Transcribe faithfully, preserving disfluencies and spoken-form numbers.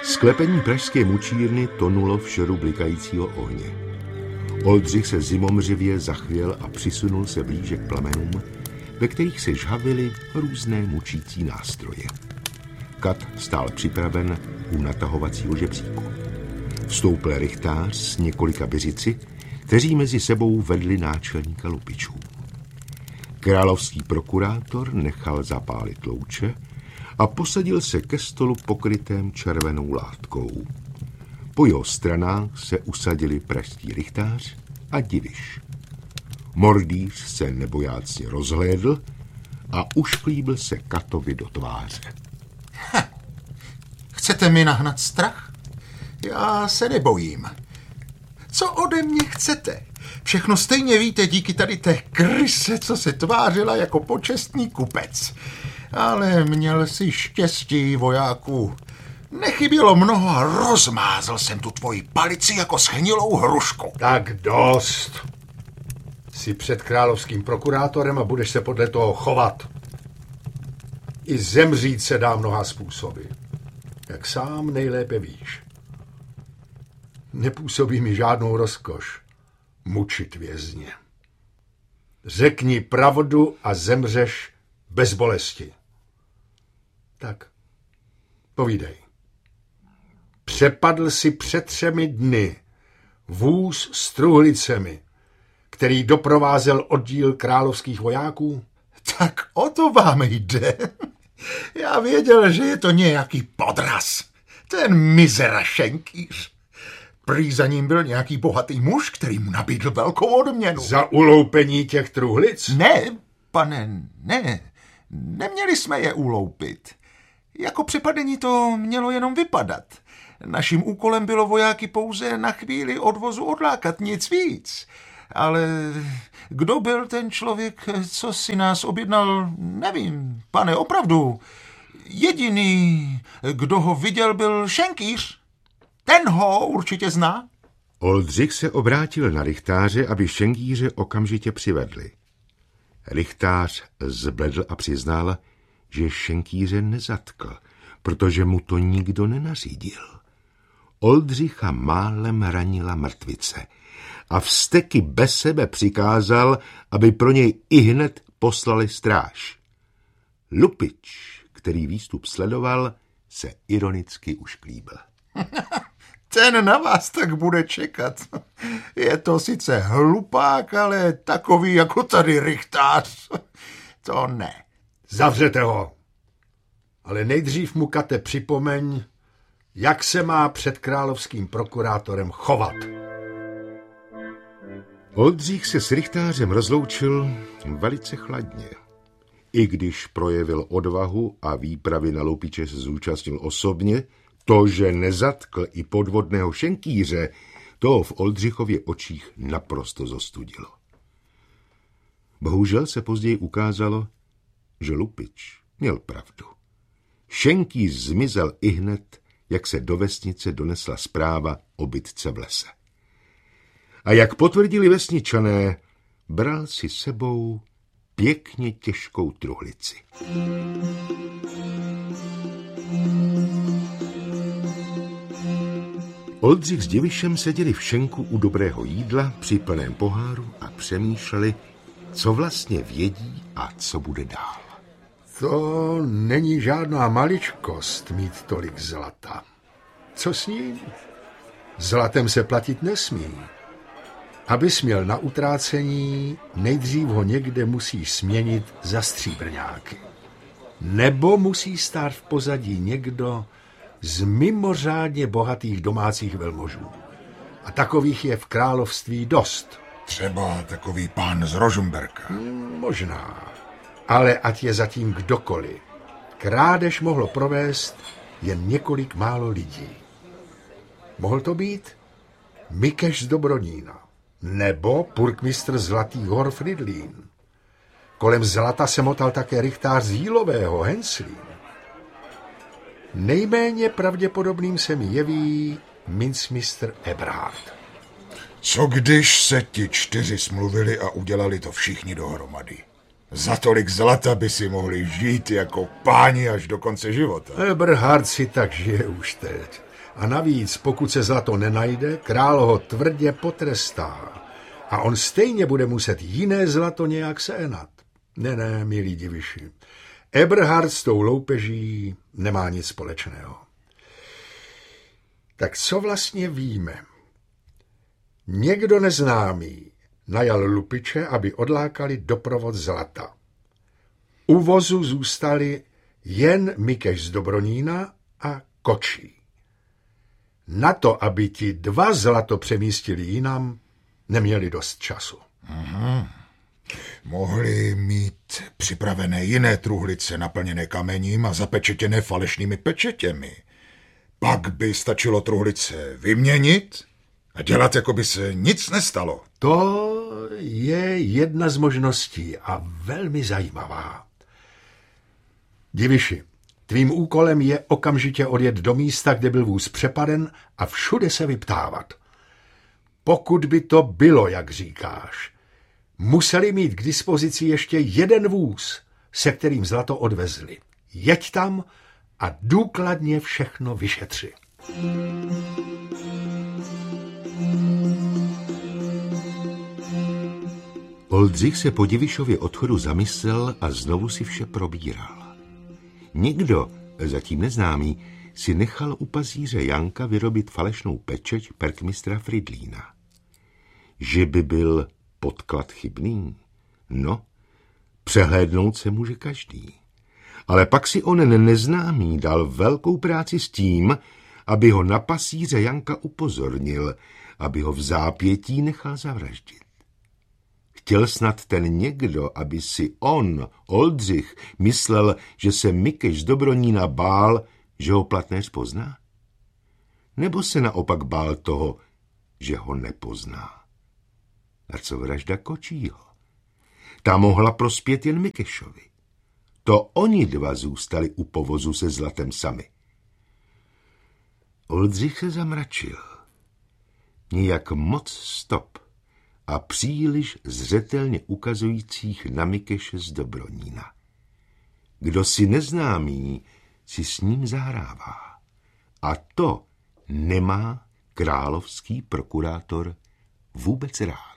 Sklepení pražské mučírny tonulo v šeru blikajícího ohně. Oldřich se zimomřivě zachvěl a přisunul se blíže k plamenům, ve kterých se žhavily různé mučící nástroje. Kat stál připraven u natahovacího žebříku. Vstoupil rychtář s několika běžici, kteří mezi sebou vedli náčelníka lupičů. Královský prokurátor nechal zapálit louče a posadil se ke stolu pokrytém červenou látkou. Po jeho stranách se usadili pražský rychtář a diviš. Mordýř se nebojácně rozhlédl a ušklíbil se Katovi do tváře. Ha, chcete mi nahnat strach? Já se nebojím. Co ode mě chcete? Všechno stejně víte díky tady té kryse, co se tvářila jako počestný kupec. Ale měl si štěstí, vojáků. Nechybělo mnoho a rozmázl jsem tu tvoji palici jako schnilou hrušku. Tak dost. Jsi před královským prokurátorem a budeš se podle toho chovat. I zemřít se dá mnoha způsoby. Jak sám nejlépe víš. Nepůsobí mi žádnou rozkoš mučit vězně. Řekni pravdu a zemřeš bez bolesti. Tak, povídej. Přepadl si před třemi dny vůz s truhlicemi, který doprovázel oddíl královských vojáků? Tak o to vám jde. Já věděl, že je to nějaký podraz. Ten mizera šenkýř. Prý za ním byl nějaký bohatý muž, který mu nabídl velkou odměnu. Za uloupení těch truhlic? Ne, pane, ne. Neměli jsme je uloupit. Jako přepadení to mělo jenom vypadat. Naším úkolem bylo vojáky pouze na chvíli odvozu odlákat, nic víc. Ale kdo byl ten člověk, co si nás objednal, nevím, pane, opravdu. Jediný, kdo ho viděl, byl šenkýř. Ten ho určitě zná. Oldřich se obrátil na rychtáře, aby šenkýře okamžitě přivedli. Rychtář zbledl a přiznal, že šenkýře nezatkl, protože mu to nikdo nenařídil. Oldřicha málem ranila mrtvice a vzteky bez sebe přikázal, aby pro něj ihned poslali stráž. Lupič, který výstup sledoval, se ironicky ušklíbil. Ten na vás tak bude čekat. Je to sice hlupák, ale takový jako tady rychtář. To ne. Zavřete ho. Ale nejdřív mu, Kate, připomeň, jak se má před královským prokurátorem chovat. Oldřich se s rychtářem rozloučil velice chladně. I když projevil odvahu a výpravy na Lupiče se zúčastnil osobně, to, že nezatkl i podvodného šenkýře, to v Oldřichově očích naprosto zostudilo. Bohužel se později ukázalo, že Lupič měl pravdu. Šenkýř zmizel ihned, jak se do vesnice donesla zpráva o bitce v lese. A jak potvrdili vesničané, bral si sebou pěkně těžkou truhlici. Oldřich s Divišem seděli v šenku u dobrého jídla při plném poháru a přemýšleli, co vlastně vědí a co bude dál. To není žádná maličkost mít tolik zlata. Co s ním? Zlatem se platit nesmí. Abys měl na utrácení, nejdřív ho někde musíš směnit za stříbrňáky. Nebo musí stát v pozadí někdo z mimořádně bohatých domácích velmožů. A takových je v království dost. Třeba takový pán z Rožumberka. Hmm, možná. Ale ať je zatím kdokoliv. Krádež mohlo provést jen několik málo lidí. Mohl to být Mikeš z Dobronína nebo purkmistr Zlatých hor Fridlín. Kolem zlata se motal také rychtář z Jílového Henslín. Nejméně pravděpodobným se mi jeví mincmistr Eberhard. Co když se ti čtyři smluvili a udělali to všichni dohromady? Za tolik zlata by si mohli žít jako páni až do konce života. Eberhard si tak žije už teď. A navíc, pokud se zlato nenajde, král ho tvrdě potrestá. A on stejně bude muset jiné zlato nějak sehnat. Ne, ne, milí diviši. Eberhard s tou loupeží nemá nic společného. Tak co vlastně víme? Někdo neznámý najal lupiče, aby odlákali doprovod zlata. U vozu zůstali jen Mikeš z Dobronína a Kočí. Na to, aby ti dva zlato přemístili jinam, neměli dost času. Aha. Mohli mít připravené jiné truhlice naplněné kamením a zapečetěné falešnými pečetěmi. Pak by stačilo truhlice vyměnit a dělat, jako by se nic nestalo. To je jedna z možností a velmi zajímavá. Diviši, tvým úkolem je okamžitě odjet do místa, kde byl vůz přepaden a všude se vyptávat. Pokud by to bylo, jak říkáš, museli mít k dispozici ještě jeden vůz, se kterým zlato odvezli. Jeď tam a důkladně všechno vyšetři. Oldřich se po Divišově odchodu zamyslel a znovu si vše probíral. Někdo, zatím neznámý, si nechal u pazíře Janka vyrobit falešnou pečeť perkmistra Fridlína. Že by byl podklad chybný? No, přehlédnout se může každý. Ale pak si onen neznámý dal velkou práci s tím, aby ho na pasíře Janka upozornil, aby ho v zápětí nechal zavraždit. Chtěl snad ten někdo, aby si on, Oldřich, myslel, že se Mikeš z Dobronína bál, že ho platnéř pozná? Nebo se naopak bál toho, že ho nepozná? A co vražda Kočího? Ta mohla prospět jen Mikešovi. To oni dva zůstali u povozu se zlatem sami. Oldřich se zamračil. Nijak moc stop a příliš zřetelně ukazujících na Mikeše z Dobronína. Kdo si neznámý, si s ním zahrává. A to nemá královský prokurátor vůbec rád.